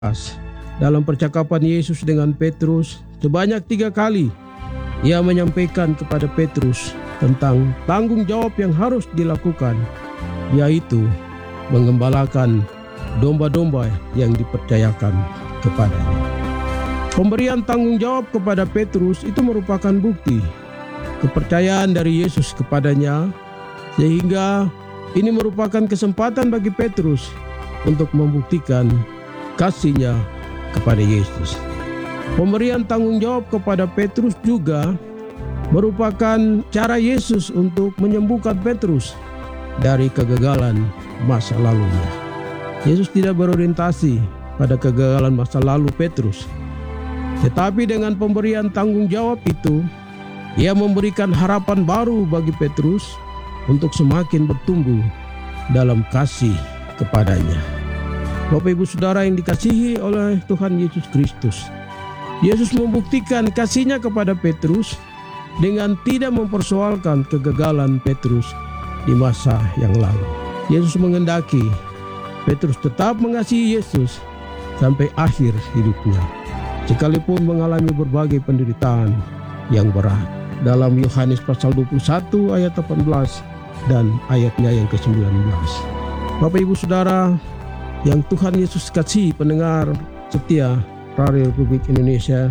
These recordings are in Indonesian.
Dalam percakapan Yesus dengan Petrus, sebanyak 3 kali Ia menyampaikan kepada Petrus tentang tanggung jawab yang harus dilakukan, yaitu menggembalakan domba-domba yang dipercayakan kepadanya. Pemberian tanggung jawab kepada Petrus itu merupakan bukti kepercayaan dari Yesus kepadanya, sehingga ini merupakan kesempatan bagi Petrus untuk membuktikan kasihnya kepada Yesus. Pemberian tanggung jawab kepada Petrus juga merupakan cara Yesus untuk menyembuhkan Petrus dari kegagalan masa lalunya. Yesus tidak berorientasi pada kegagalan masa lalu Petrus, tetapi dengan pemberian tanggung jawab itu, Ia memberikan harapan baru bagi Petrus untuk semakin bertumbuh dalam kasih kepadanya. Bapak Ibu Saudara yang dikasihi oleh Tuhan Yesus Kristus, Yesus membuktikan kasih-Nya kepada Petrus dengan tidak mempersoalkan kegagalan Petrus di masa yang lalu. Yesus menghendaki Petrus tetap mengasihi Yesus sampai akhir hidupnya, sekalipun mengalami berbagai penderitaan yang berat. Dalam Yohanes pasal 21 ayat 18 dan ayatnya yang ke-19. Bapak Ibu Saudara yang Tuhan Yesus kasih, pendengar setia Radio Republik Indonesia,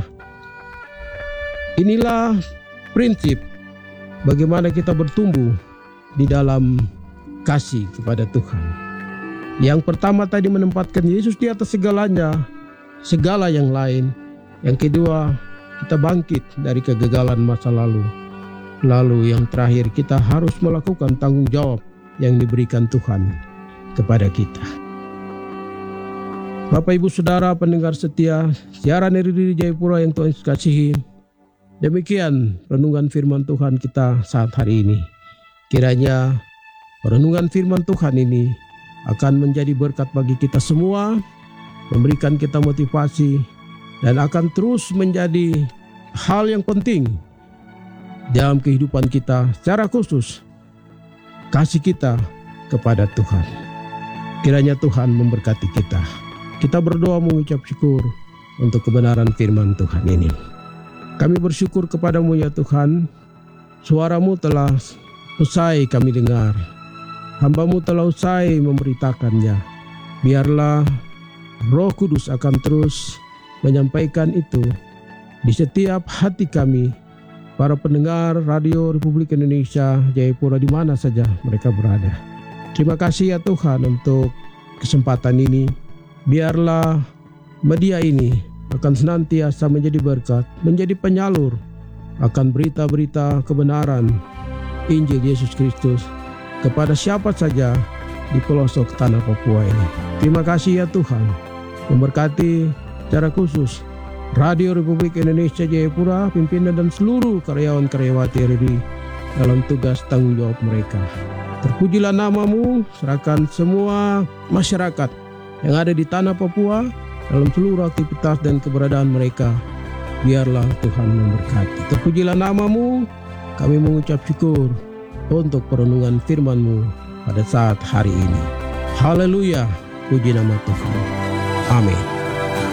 inilah prinsip bagaimana kita bertumbuh di dalam kasih kepada Tuhan. Yang pertama tadi menempatkan Yesus di atas segalanya, segala yang lain. Yang kedua, kita bangkit dari kegagalan masa lalu. Lalu yang terakhir, kita harus melakukan tanggung jawab yang diberikan Tuhan kepada kita. Bapak Ibu Saudara pendengar setia siaran dari Jayapura yang Tuhan kasihi, demikian renungan firman Tuhan kita saat hari ini. Kiranya renungan firman Tuhan ini akan menjadi berkat bagi kita semua, memberikan kita motivasi, dan akan terus menjadi hal yang penting dalam kehidupan kita, secara khusus kasih kita kepada Tuhan. Kiranya Tuhan memberkati kita. Kita berdoa mengucap syukur untuk kebenaran firman Tuhan ini. Kami bersyukur kepadamu ya Tuhan, suara-Mu telah usai kami dengar, hamba-Mu telah usai memberitakannya. Biarlah Roh Kudus akan terus menyampaikan itu di setiap hati kami, para pendengar Radio Republik Indonesia Jayapura di mana saja mereka berada. Terima kasih ya Tuhan untuk kesempatan ini. Biarlah media ini akan senantiasa menjadi berkat, menjadi penyalur akan berita-berita kebenaran Injil Yesus Kristus kepada siapa saja di pelosok tanah Papua ini. Terima kasih ya Tuhan, memberkati secara khusus Radio Republik Indonesia Jayapura, pimpinan dan seluruh karyawan-karyawati RRI dalam tugas tanggung jawab mereka. Terpujilah nama-Mu, serahkan semua masyarakat yang ada di tanah Papua dalam seluruh aktivitas dan keberadaan mereka. Biarlah Tuhan memberkati. Terpujilah nama-Mu, kami mengucap syukur untuk perenungan firman-Mu pada saat hari ini. Haleluya, puji nama Tuhan. Amin.